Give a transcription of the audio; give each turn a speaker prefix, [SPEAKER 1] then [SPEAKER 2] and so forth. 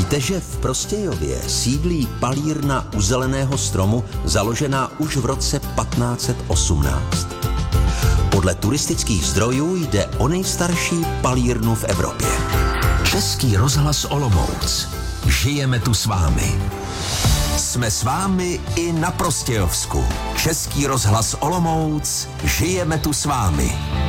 [SPEAKER 1] Víte, že v Prostějově sídlí palírna u Zeleného stromu, založená už v roce 1518. Podle turistických zdrojů jde o nejstarší palírnu v Evropě. Český rozhlas Olomouc. Žijeme tu s vámi. Jsme s vámi i na Prostějovsku. Český rozhlas Olomouc. Žijeme tu s vámi.